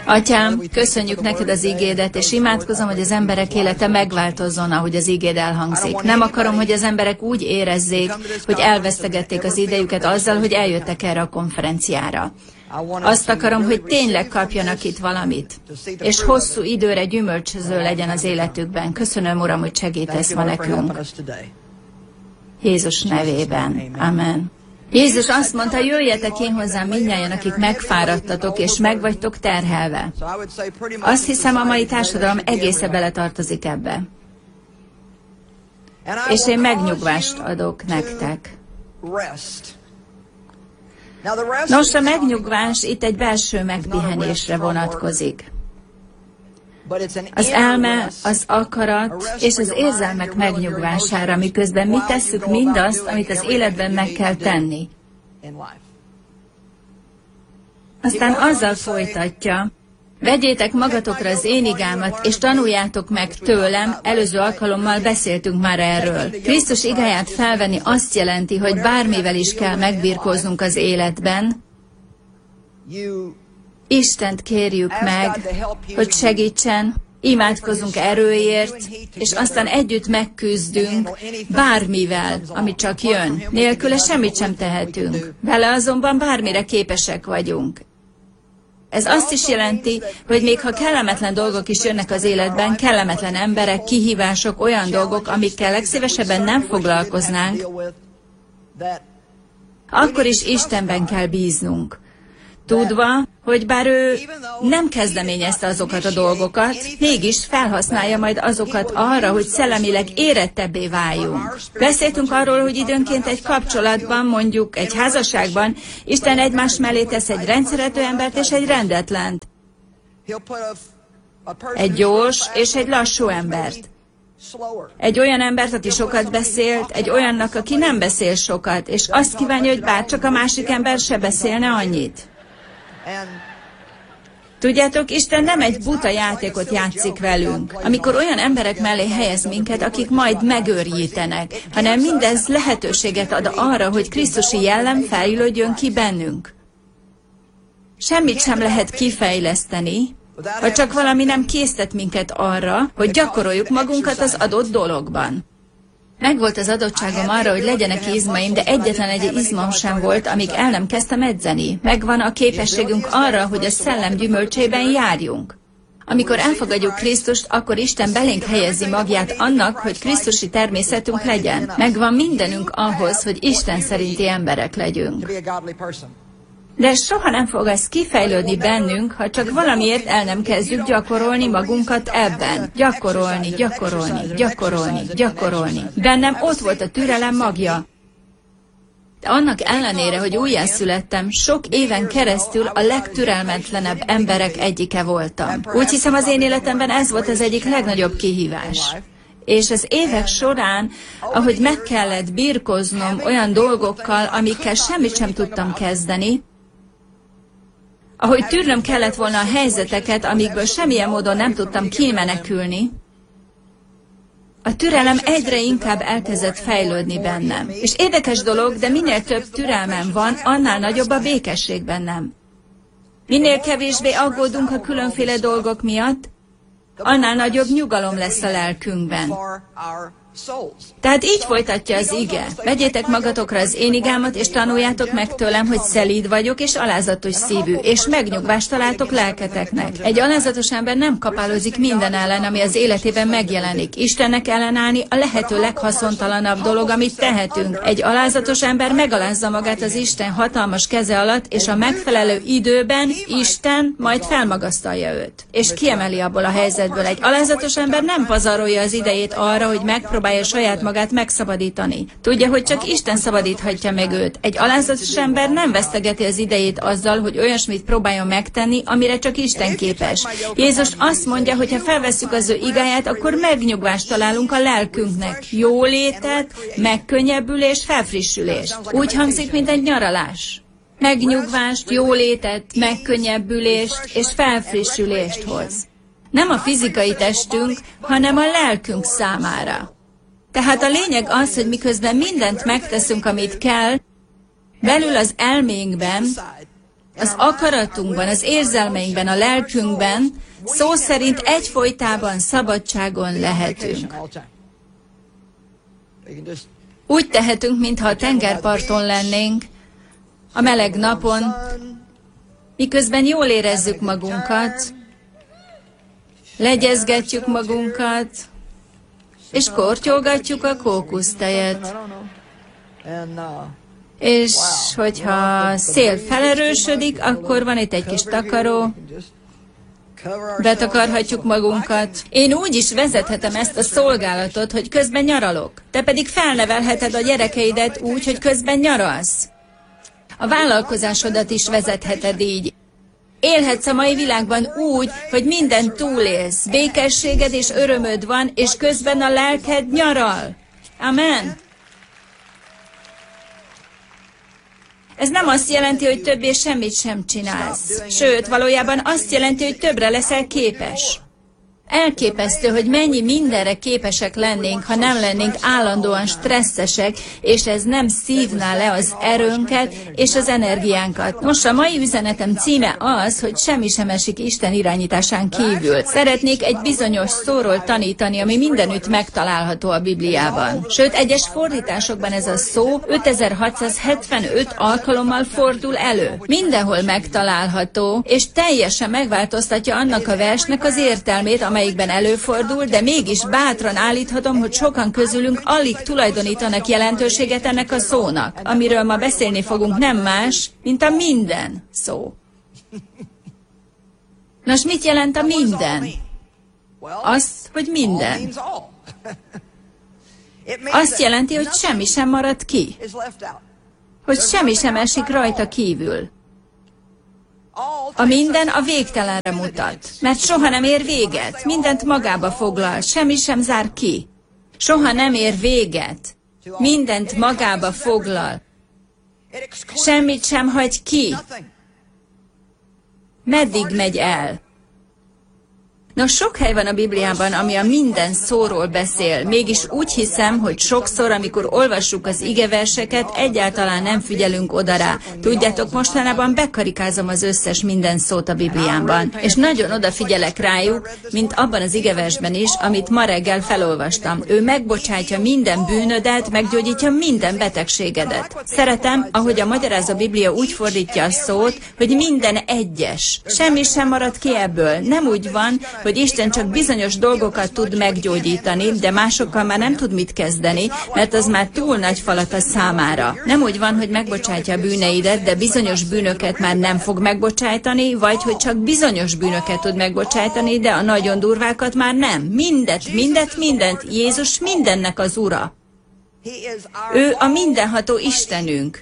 Atyám, köszönjük neked az igédet, és imádkozom, hogy az emberek élete megváltozzon, ahogy az igéd elhangzik. Nem akarom, hogy az emberek úgy érezzék, hogy elvesztegették az idejüket azzal, hogy eljöttek erre a konferenciára. Azt akarom, hogy tényleg kapjanak itt valamit, és hosszú időre gyümölcsöző legyen az életükben. Köszönöm, Uram, hogy segítesz ma nekünk. Jézus nevében. Amen. Jézus azt mondta, jöjjetek én hozzám mindnyájan, akik megfáradtatok, és meg vagytok terhelve. Azt hiszem, a mai társadalom egészen beletartozik ebbe. És én megnyugvást adok nektek. Nos, a megnyugvás itt egy belső megpihenésre vonatkozik. Az elme, az akarat és az érzelmek megnyugvására, miközben mi tesszük mindazt, amit az életben meg kell tenni. Aztán azzal folytatja, vegyétek magatokra az én igámat, és tanuljátok meg tőlem, előző alkalommal beszéltünk már erről. Krisztus igáját felvenni azt jelenti, hogy bármivel is kell megbirkóznunk az életben, Istent kérjük meg, hogy segítsen, imádkozunk erőért, és aztán együtt megküzdünk bármivel, ami csak jön. Nélküle semmit sem tehetünk. Vele azonban bármire képesek vagyunk. Ez azt is jelenti, hogy még ha kellemetlen dolgok is jönnek az életben, kellemetlen emberek, kihívások, olyan dolgok, amikkel legszívesebben nem foglalkoznánk, akkor is Istenben kell bíznunk. Tudva, hogy bár ő nem kezdeményezte azokat a dolgokat, mégis felhasználja majd azokat arra, hogy szellemileg érettebbé váljunk. Beszéltünk arról, hogy időnként egy kapcsolatban, mondjuk egy házasságban, Isten egymás mellé tesz egy rendszerető embert és egy rendetlent. Egy gyors és egy lassú embert. Egy olyan embert, aki sokat beszélt, egy olyannak, aki nem beszél sokat, és azt kívánja, hogy bárcsak a másik ember se beszélne annyit. Tudjátok, Isten nem egy buta játékot játszik velünk, amikor olyan emberek mellé helyez minket, akik majd megőrjítenek, hanem mindez lehetőséget ad arra, hogy Krisztusi jellem fejlődjön ki bennünk. Semmit sem lehet kifejleszteni, ha csak valami nem késztet minket arra, hogy gyakoroljuk magunkat az adott dologban. Megvolt az adottságom arra, hogy legyenek izmaim, de egyetlen egy izmam sem volt, amíg el nem kezdtem edzeni. Megvan a képességünk arra, hogy a szellem gyümölcsében járjunk. Amikor elfogadjuk Krisztust, akkor Isten belénk helyezi magját annak, hogy krisztusi természetünk legyen. Megvan mindenünk ahhoz, hogy Isten szerinti emberek legyünk. De soha nem fog ez kifejlődni bennünk, ha csak valamiért el nem kezdjük gyakorolni magunkat ebben. Gyakorolni. Bennem ott volt a türelem magja. De annak ellenére, hogy újjászülettem, sok éven keresztül a legtürelmetlenebb emberek egyike voltam. Úgy hiszem, az én életemben ez volt az egyik legnagyobb kihívás. És az évek során, ahogy meg kellett birkóznom olyan dolgokkal, amikkel semmit sem tudtam kezdeni, ahogy tűrnöm kellett volna a helyzeteket, amikből semmilyen módon nem tudtam kimenekülni, a türelem egyre inkább elkezdett fejlődni bennem. És érdekes dolog, de minél több türelmem van, annál nagyobb a békesség bennem. Minél kevésbé aggódunk a különféle dolgok miatt, annál nagyobb nyugalom lesz a lelkünkben. Tehát így folytatja az ige. Vegyétek magatokra az én igámat, és tanuljátok meg tőlem, hogy szelíd vagyok, és alázatos szívű, és megnyugvást találtok lelketeknek. Egy alázatos ember nem kapálózik minden ellen, ami az életében megjelenik. Istennek ellenállni a lehető leghaszontalanabb dolog, amit tehetünk. Egy alázatos ember megalázza magát az Isten hatalmas keze alatt, és a megfelelő időben Isten majd felmagasztalja őt, és kiemeli abból a helyzetből. Egy alázatos ember nem pazarolja az idejét arra, hogy megpróbálja saját magát megszabadítani. Tudja, hogy csak Isten szabadíthatja meg őt. Egy alázatos ember nem vesztegeti az idejét azzal, hogy olyasmit próbáljon megtenni, amire csak Isten képes. Jézus azt mondja, hogy ha felvesszük az ő igáját, akkor megnyugvást találunk a lelkünknek. Jólétet, megkönnyebbülést, felfrissülést. Úgy hangzik, mint egy nyaralás. Megnyugvást, jólétet, megkönnyebbülést és felfrissülést hoz. Nem a fizikai testünk, hanem a lelkünk számára. Tehát a lényeg az, hogy miközben mindent megteszünk, amit kell, belül az elménkben Az akaratunkban, az érzelmeinkben, a lelkünkben szó szerint egyfolytában szabadságon lehetünk. Úgy tehetünk, mintha a tengerparton lennénk, a meleg napon, miközben jól érezzük magunkat, legyezgetjük magunkat, és kortyolgatjuk a kókusztejet. És hogyha szél felerősödik, akkor van itt egy kis takaró, betakarhatjuk magunkat. Én úgy is vezethetem ezt a szolgálatot, hogy közben nyaralok. Te pedig felnevelheted a gyerekeidet úgy, hogy közben nyaralsz. A vállalkozásodat is vezetheted így. Élhetsz a mai világban úgy, hogy mindent túlélsz. Békességed és örömöd van, és közben a lelked nyaral. Amen. Ez nem azt jelenti, hogy többé semmit sem csinálsz. Sőt, valójában azt jelenti, hogy többre leszel képes. Elképesztő, hogy mennyi mindenre képesek lennénk, ha nem lennénk állandóan stresszesek, és ez nem szívná le az erőnket és az energiánkat. Most a mai üzenetem címe az, hogy semmi sem esik Isten irányításán kívül. Szeretnék egy bizonyos szóról tanítani, ami mindenütt megtalálható a Bibliában. Sőt, egyes fordításokban ez a szó 5675 alkalommal fordul elő. Mindenhol megtalálható, és teljesen megváltoztatja annak a versnek az értelmét, amelyikben előfordul, de mégis bátran állíthatom, hogy sokan közülünk alig tulajdonítanak jelentőséget ennek a szónak. Amiről ma beszélni fogunk, nem más, mint a minden szó. Nos, mit jelent a minden? Azt, hogy minden. Azt jelenti, hogy semmi sem marad ki. Hogy semmi sem esik rajta kívül. A minden a végtelenre mutat, mert soha nem ér véget, mindent magába foglal, semmi sem zár ki. Soha nem ér véget, mindent magába foglal, semmit sem hagy ki. Meddig megy el? Nos, sok hely van a Bibliában, ami a minden szóról beszél. Mégis úgy hiszem, hogy sokszor, amikor olvassuk az igeverseket, egyáltalán nem figyelünk oda rá. Tudjátok, mostanában bekarikázom az összes minden szót a Bibliában. És nagyon odafigyelek rájuk, mint abban az igeversben is, amit ma reggel felolvastam. Ő megbocsátja minden bűnödet, meggyógyítja minden betegségedet. Szeretem, ahogy a Magyarázó Biblia úgy fordítja a szót, hogy minden egyes. Semmi sem marad ki ebből. Nem úgy van, hogy Isten csak bizonyos dolgokat tud meggyógyítani, de másokkal már nem tud mit kezdeni, mert az már túl nagy falat a számára. Nem úgy van, hogy megbocsátja a bűneidet, de bizonyos bűnöket már nem fog megbocsájtani, vagy hogy csak bizonyos bűnöket tud megbocsájtani, de a nagyon durvákat már nem. Mindent. Jézus mindennek az Ura. Ő a mindenható Istenünk,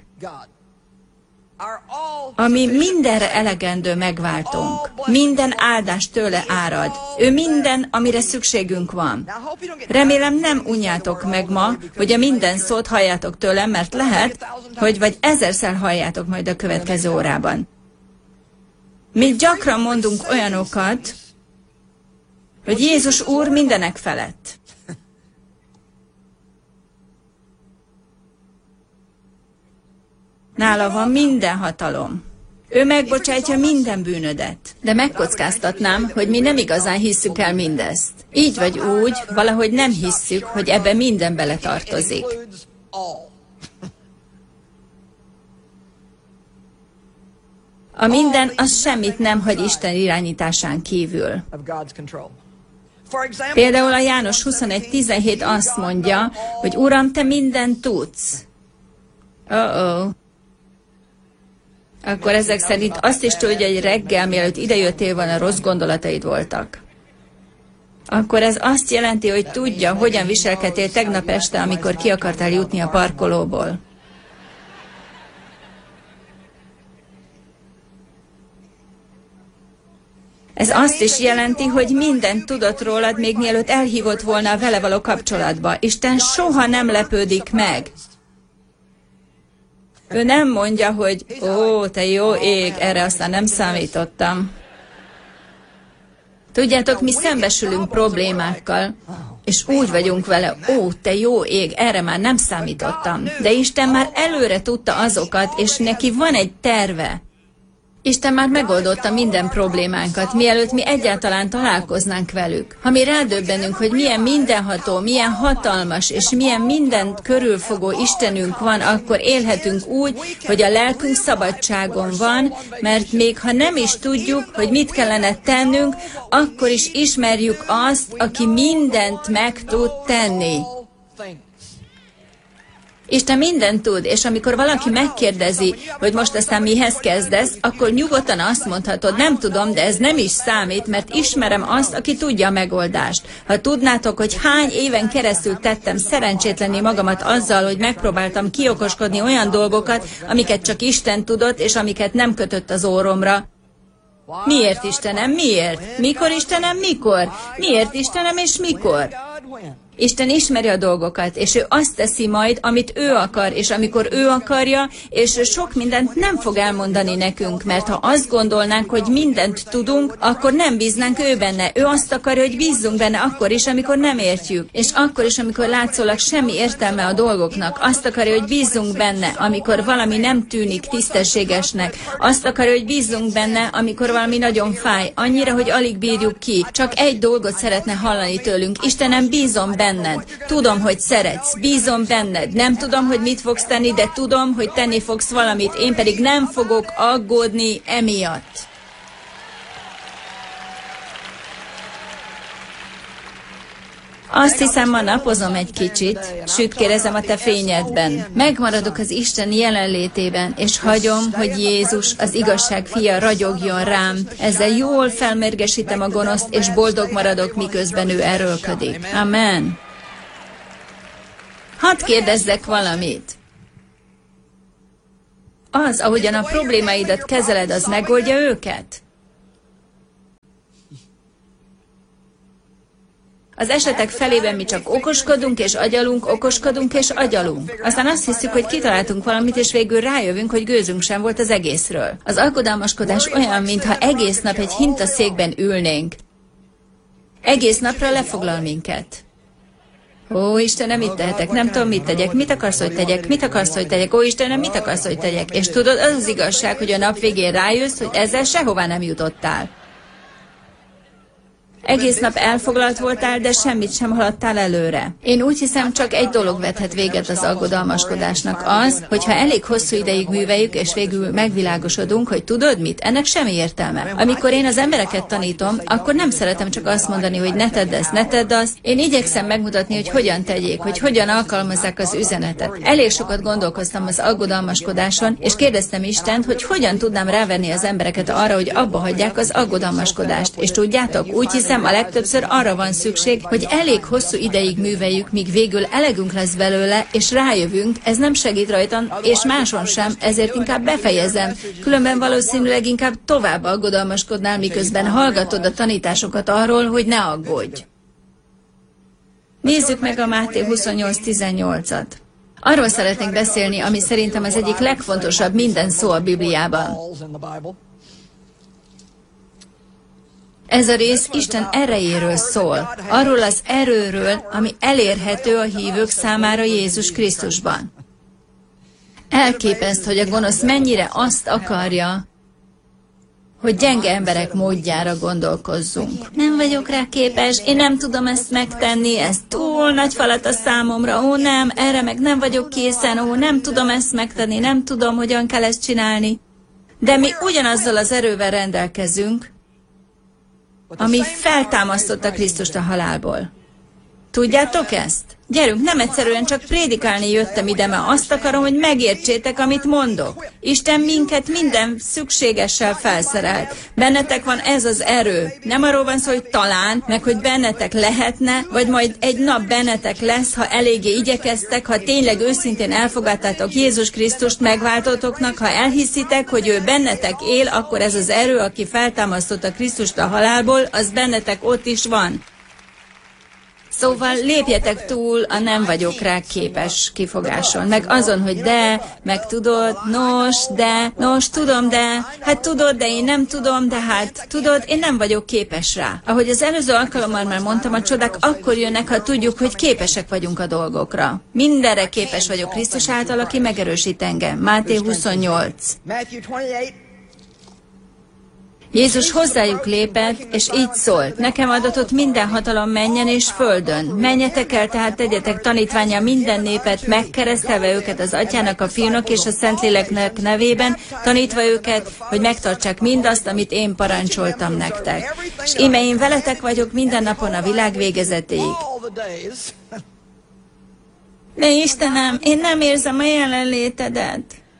ami mindenre elegendő megváltunk. Minden áldás tőle árad. Ő minden, amire szükségünk van. Remélem nem unjátok meg ma, hogy a minden szót halljátok tőlem, mert lehet, hogy vagy 1000-szer halljátok majd a következő órában. Mi gyakran mondunk olyanokat, hogy Jézus Úr mindenek felett. Nála van minden hatalom. Ő megbocsátja minden bűnödet. De megkockáztatnám, hogy mi nem igazán hisszük el mindezt. Így vagy úgy, valahogy nem hisszük, hogy ebbe minden beletartozik. A minden az semmit nem hagy Isten irányításán kívül. Például a János 21:17 azt mondja, hogy Uram, te mindent tudsz. Akkor ezek szerint azt is tudja, hogy reggel, mielőtt idejöttél volna, rossz gondolataid voltak. Akkor ez azt jelenti, hogy tudja, hogyan viselkedtél tegnap este, amikor ki akartál jutni a parkolóból. Ez azt is jelenti, hogy mindent tudott rólad, még mielőtt elhívott volna a vele való kapcsolatba. Isten soha nem lepődik meg. Ő nem mondja, hogy ó, te jó ég, erre aztán nem számítottam. Tudjátok, mi szembesülünk problémákkal, és úgy vagyunk vele, ó, te jó ég, erre már nem számítottam. De Isten már előre tudta azokat, és neki van egy terve. Isten már megoldotta minden problémánkat, mielőtt mi egyáltalán találkoznánk velük. Ha mi rádöbbenünk, hogy milyen mindenható, milyen hatalmas és milyen mindent körülfogó Istenünk van, akkor élhetünk úgy, hogy a lelkünk szabadságon van, mert még ha nem is tudjuk, hogy mit kellene tennünk, akkor is ismerjük azt, aki mindent meg tud tenni. Isten mindent tud, és amikor valaki megkérdezi, hogy most aztán mihez kezdesz, akkor nyugodtan azt mondhatod, nem tudom, de ez nem is számít, mert ismerem azt, aki tudja a megoldást. Ha tudnátok, hogy hány éven keresztül tettem szerencsétlenné magamat azzal, hogy megpróbáltam kiokoskodni olyan dolgokat, amiket csak Isten tudott, és amiket nem kötött az óromra. Miért, Istenem, miért? Mikor, Istenem, mikor? Miért, Istenem, és mikor? Isten ismeri a dolgokat, és ő azt teszi majd, amit ő akar, és amikor ő akarja, és sok mindent nem fog elmondani nekünk, mert ha azt gondolnánk, hogy mindent tudunk, akkor nem bíznánk ő benne. Ő azt akarja, hogy bízzunk benne akkor is, amikor nem értjük, és akkor is, amikor látszólag semmi értelme a dolgoknak. Azt akarja, hogy bízzunk benne, amikor valami nem tűnik tisztességesnek. Azt akarja, hogy bízzunk benne, amikor valami nagyon fáj, annyira, hogy alig bírjuk ki. Csak egy dolgot szeretne hallani tőlünk. Istenem, bízom benned. Tudom, hogy szeretsz, bízom benned. Nem tudom, hogy mit fogsz tenni, de tudom, hogy tenni fogsz valamit. Én pedig nem fogok aggódni emiatt. Azt hiszem, ma napozom egy kicsit, sütkérezem a te fényedben. Megmaradok az Isten jelenlétében, és hagyom, hogy Jézus, az igazság fia ragyogjon rám. Ezzel jól felmérgesítem a gonoszt, és boldog maradok, miközben ő erőlködik. Amen. Hadd kérdezzek valamit. Az, ahogyan a problémáidat kezeled, az megoldja őket? Az esetek felében mi csak okoskodunk és agyalunk, okoskodunk és agyalunk. Aztán azt hiszük, hogy kitaláltunk valamit, és végül rájövünk, hogy gőzünk sem volt az egészről. Az aggodalmaskodás olyan, mintha egész nap egy hintaszékben ülnénk. Egész napra lefoglal minket. Ó, Istenem, mit tehetek? Nem tudom, mit tegyek. Mit akarsz, hogy tegyek? Mit akarsz, hogy tegyek? Ó, Istenem, mit akarsz, hogy tegyek? És tudod, az az igazság, hogy a nap végén rájössz, hogy ezzel sehová nem jutottál. Egész nap elfoglalt voltál, de semmit sem haladtál előre. Én úgy hiszem, csak egy dolog vethet véget az aggodalmaskodásnak, az, hogyha elég hosszú ideig műveljük, és végül megvilágosodunk, hogy tudod mit, ennek semmi értelme. Amikor én az embereket tanítom, akkor nem szeretem csak azt mondani, hogy ne tedd ezt, ne tedd azt. Én igyekszem megmutatni, hogy hogyan tegyék, hogy hogyan alkalmazzák az üzenetet. Elég sokat gondolkoztam az aggodalmaskodáson, és kérdeztem Istent, hogy hogyan tudnám rávenni az embereket arra, hogy abba hagyják az aggodalmaskodást. És tudjátok, úgy hiszem, a legtöbbször arra van szükség, hogy elég hosszú ideig műveljük, míg végül elegünk lesz belőle, és rájövünk, ez nem segít rajtam, és máson sem, ezért inkább befejezem. Különben valószínűleg inkább tovább aggodalmaskodnál, miközben hallgatod a tanításokat arról, hogy ne aggódj. Nézzük meg a Máté 28:18-at. Arról szeretnék beszélni, ami szerintem az egyik legfontosabb minden szó a Bibliában. Ez a rész Isten erejéről szól, arról az erőről, ami elérhető a hívők számára Jézus Krisztusban. Elképeszt, hogy a gonosz mennyire azt akarja, hogy gyenge emberek módjára gondolkozzunk. Nem vagyok rá képes, én nem tudom ezt megtenni, ez túl nagy falat a számomra, ó nem, erre meg nem vagyok készen, ó nem tudom ezt megtenni, nem tudom, hogyan kell ezt csinálni. De mi ugyanazzal az erővel rendelkezünk, ami feltámasztotta Krisztust a halálból. Tudjátok ezt? Gyerünk, nem egyszerűen csak prédikálni jöttem ide, mert azt akarom, hogy megértsétek, amit mondok. Isten minket minden szükségessel felszerelt. Bennetek van ez az erő. Nem arról van szó, hogy talán, meg hogy bennetek lehetne, vagy majd egy nap bennetek lesz, ha eléggé igyekeztek, ha tényleg őszintén elfogadtátok Jézus Krisztust megváltótoknak, ha elhiszitek, hogy ő bennetek él, akkor ez az erő, aki feltámasztotta Krisztust a halálból, az bennetek ott is van. Szóval lépjetek túl a nem vagyok rá képes kifogáson, meg azon, hogy de, meg tudod, nos, tudom, de, hát tudod, de én nem tudom, de hát tudod, én nem vagyok képes rá. Ahogy az előző alkalommal már mondtam, a csodák akkor jönnek, ha tudjuk, hogy képesek vagyunk a dolgokra. Mindenre képes vagyok Krisztus által, aki megerősít engem. Máté 28. Jézus hozzájuk lépett, és így szólt: nekem adatott minden hatalom mennyen és földön. Menjetek el, tehát tegyetek tanítvánnyá minden népet, megkeresztelve őket az Atyának, a Fiúnak és a Szentléleknek nevében, tanítva őket, hogy megtartsák mindazt, amit én parancsoltam nektek. És íme én veletek vagyok minden napon a világ végezetéig. De Istenem, én nem érzem a jelenlétedet.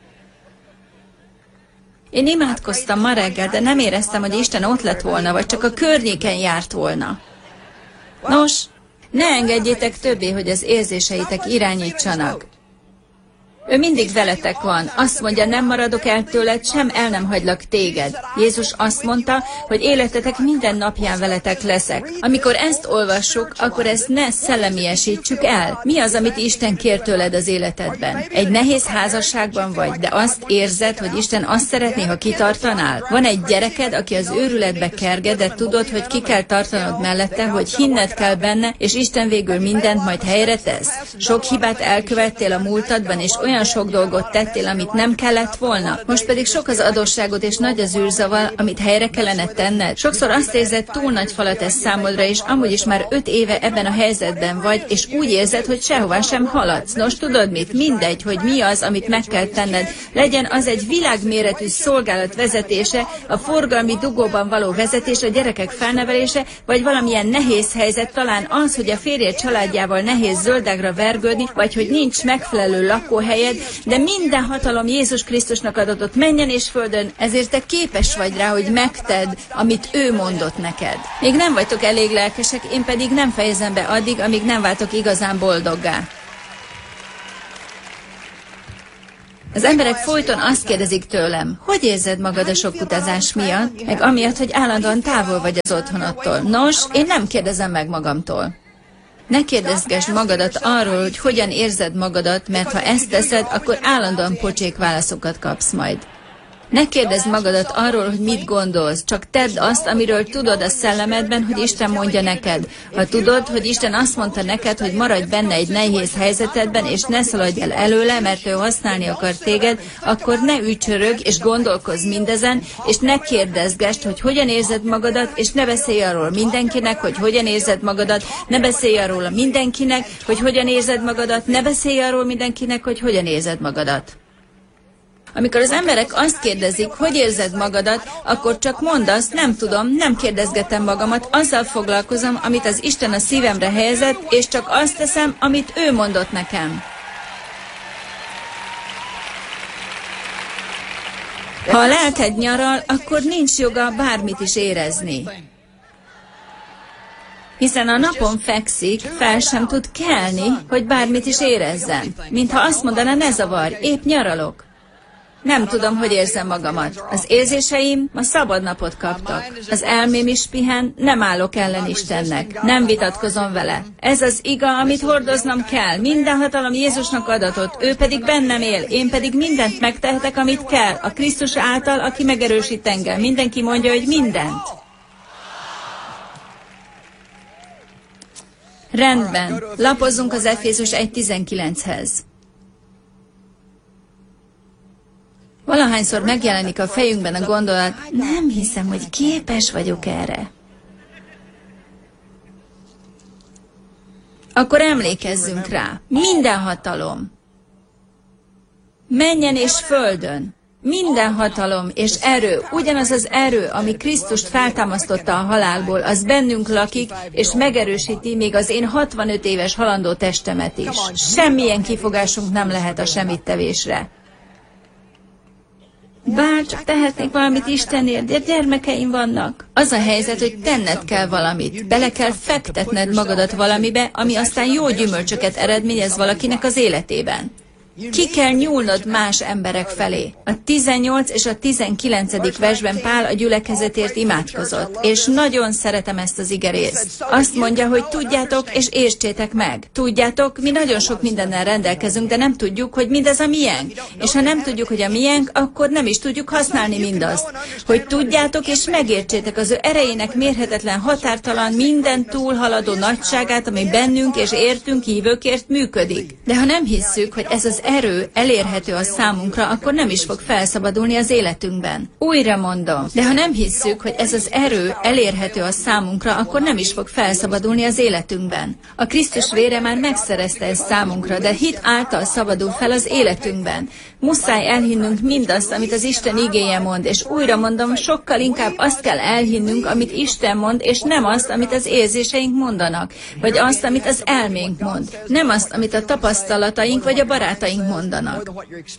Én imádkoztam ma reggel, de nem éreztem, hogy Isten ott lett volna, vagy csak a környéken járt volna. Nos, ne engedjétek többé, hogy az érzéseitek irányítsanak. Ő mindig veletek van. Azt mondja, nem maradok el tőled, sem el nem hagylak téged. Jézus azt mondta, hogy életetek minden napján veletek leszek. Amikor ezt olvassuk, akkor ezt ne szellemiesítsük el. Mi az, amit Isten kér tőled az életedben? Egy nehéz házasságban vagy, de azt érzed, hogy Isten azt szeretné, ha kitartanál. Van egy gyereked, aki az őrületbe kerged, de tudod, hogy ki kell tartanod mellette, hogy hinned kell benne, és Isten végül mindent majd helyre tesz. Sok hibát elkövettél a múltadban, és olyan sok dolgot tettél, amit nem kellett volna. Most pedig sok az adósságod és nagy az űrzavar, amit helyre kellene tenned. Sokszor azt érzed, túl nagy falat ez számodra, és amúgy is már 5 éve ebben a helyzetben vagy, és úgy érzed, hogy sehová sem haladsz. Nos, tudod mit? Mindegy, hogy mi az, amit meg kell tenned. Legyen az egy világméretű szolgálat vezetése, a forgalmi dugóban való vezetés, a gyerekek felnevelése, vagy valamilyen nehéz helyzet, talán az, hogy a férjed családjával nehéz zöldágra vergődni, vagy hogy nincs megfelelő lakóhelyed, de minden hatalom Jézus Krisztusnak adatott mennyen és földön, ezért te képes vagy rá, hogy megtedd, amit ő mondott neked. Még nem vagytok elég lelkesek, én pedig nem fejezem be addig, amíg nem váltok igazán boldoggá. Az emberek folyton azt kérdezik tőlem, hogy érzed magad a sok utazás miatt, meg amiatt, hogy állandóan távol vagy az otthonodtól. Nos, én nem kérdezem meg magamtól. Ne kérdezgesd magadat arról, hogy hogyan érzed magadat, mert ha ezt teszed, akkor állandóan pocsék válaszokat kapsz majd. Ne kérdezd magadat arról, hogy mit gondolsz, csak tedd azt, amiről tudod a szellemedben, hogy Isten mondja neked. Ha tudod, hogy Isten azt mondta neked, hogy maradj benne egy nehéz helyzetedben, és ne szaladj el előle, mert ő használni akar téged, akkor ne ücsörög, és gondolkozz mindezen, és ne kérdezgesd, hogy hogyan érzed magadat, és ne beszélj arról mindenkinek, hogy hogyan érzed magadat, ne beszélj arról mindenkinek, hogy hogyan érzed magadat, ne beszélj arról mindenkinek, hogy hogyan érzed magadat. Amikor az emberek azt kérdezik, hogy érzed magadat, akkor csak mondd azt, nem tudom, nem kérdezgetem magamat, azzal foglalkozom, amit az Isten a szívemre helyezett, és csak azt teszem, amit ő mondott nekem. Ha a lelked nyaral, akkor nincs joga bármit is érezni. Hiszen a napon fekszik, fel sem tud kelni, hogy bármit is érezzen. Mintha azt mondaná, ne zavarj, épp nyaralok. Nem tudom, hogy érzem magamat. Az érzéseim ma szabad napot kaptak. Az elmém is pihen, nem állok ellen Istennek. Nem vitatkozom vele. Ez az iga, amit hordoznom kell. Minden hatalom Jézusnak adatott, ő pedig bennem él. Én pedig mindent megtehetek, amit kell. A Krisztus által, aki megerősít engem. Mindenki mondja, hogy mindent. Rendben. Lapozzunk az Efézus 1.19-hez. Valahányszor megjelenik a fejünkben a gondolat, nem hiszem, hogy képes vagyok erre. Akkor emlékezzünk rá. Minden hatalom. Mennyen és földön. Minden hatalom és erő, ugyanaz az erő, ami Krisztust feltámasztotta a halálból, az bennünk lakik, és megerősíti még az én 65 éves halandó testemet is. Semmilyen kifogásunk nem lehet a semmittevésre. Bár csak tehetnék valamit Istenért, de gyermekeim vannak. Az a helyzet, hogy tenned kell valamit. Bele kell fektetned magadat valamibe, ami aztán jó gyümölcsöket eredményez valakinek az életében. Ki kell nyúlnod más emberek felé. A 18 és a 19. versben Pál a gyülekezetért imádkozott, és nagyon szeretem ezt az igerészt. Azt mondja, hogy tudjátok és értsétek meg. Tudjátok, mi nagyon sok mindennel rendelkezünk, de nem tudjuk, hogy mindez a miénk. És ha nem tudjuk, hogy a miénk, akkor nem is tudjuk használni mindazt. Hogy tudjátok és megértsétek az ő erejének mérhetetlen, határtalan, minden túlhaladó nagyságát, ami bennünk és értünk hívőkért működik. De ha nem hisszük, hogy ez az erő elérhető a számunkra, akkor nem is fog felszabadulni az életünkben. Újra mondom, de ha nem hisszük, hogy ez az erő elérhető a számunkra, akkor nem is fog felszabadulni az életünkben. A Krisztus vére már megszerezte ezt számunkra, de hit által szabadul fel az életünkben. Muszáj elhinnünk mindazt, amit az Isten igéje mond, és újra mondom, sokkal inkább azt kell elhinnünk, amit Isten mond, és nem azt, amit az érzéseink mondanak, vagy azt, amit az elménk mond. Nem azt, amit a tapasztalataink vagy a barátaink mondanak.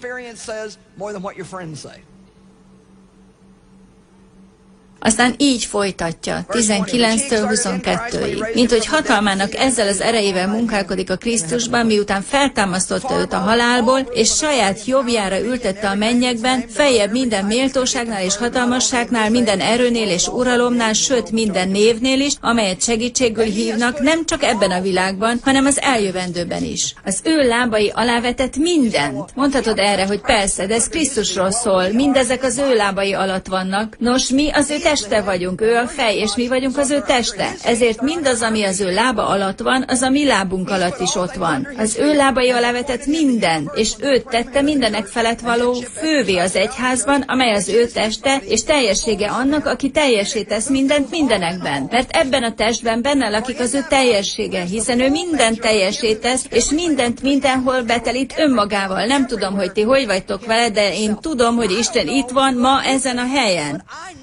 Aztán így folytatja, 19-től 22-ig. Mint hogy hatalmának ezzel az erejével munkálkodik a Krisztusban, miután feltámasztotta őt a halálból, és saját jobbjára ültette a mennyekben, feljebb minden méltóságnál és hatalmasságnál, minden erőnél és uralomnál, sőt minden névnél is, amelyet segítségül hívnak, nem csak ebben a világban, hanem az eljövendőben is. Az ő lábai alá vetett mindent. Mondhatod erre, hogy persze, de ez Krisztusról szól, mindezek az ő lábai alatt vannak. Nos, mi az ő teste vagyunk, ő a fej, és mi vagyunk az ő teste. Ezért mindaz, ami az ő lába alatt van, az a mi lábunk alatt is ott van. Az ő lábai alá vetett minden, és őt tette mindenek felett való fővé az egyházban, amely az ő teste, és teljessége annak, aki teljessé tesz mindent mindenekben. Mert ebben a testben benne lakik az ő teljessége, hiszen ő mindent teljessé tesz, és mindent mindenhol betelít önmagával. Nem tudom, hogy ti hogy vagytok vele, de én tudom, hogy Isten itt van ma ezen a helyen.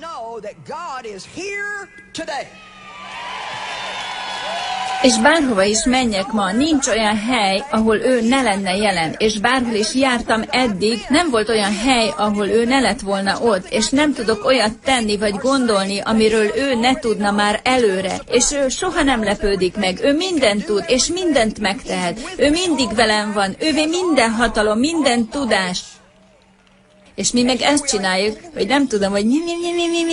És bárhova is menjek ma, nincs olyan hely, ahol ő ne lenne jelen, és bárhol is jártam eddig, nem volt olyan hely, ahol ő ne lett volna ott, és nem tudok olyat tenni vagy gondolni, amiről ő ne tudna már előre, és ő soha nem lepődik meg, ő mindent tud, és mindent megtehet, ő mindig velem van, ővé minden hatalom, minden tudás. És mi meg ezt csináljuk, hogy nem tudom, hogy